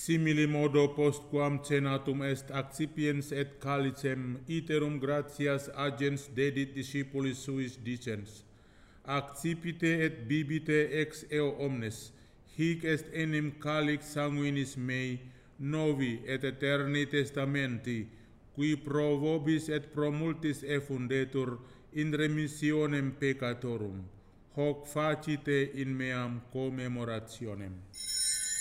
Simili modo postquam cenatum est accipiens et calicem iterum gratias agens dedit discipulis suis dicens. Accipite et bibite ex eo omnes, hic est enim calix sanguinis mei, novi et eterni testamenti, qui pro vobis et pro multis effundetur in remissionem peccatorum. Hoc facite in meam commemorationem.